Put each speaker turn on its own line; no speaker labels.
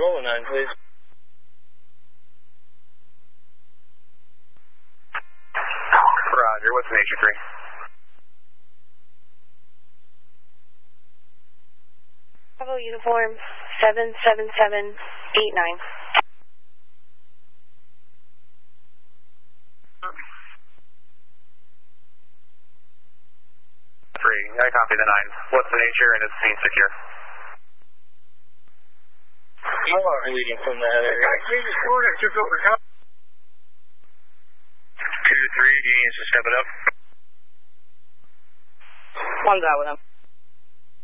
rolling 9, please.
Roger, what's Nature 3?
Bravo uniform 77789.
3, I copy the 9. What's the nature and is scene secure?
You are leading from that area.
Kansas Florida, took over. 2-3, he needs to step it up.
One's out with him.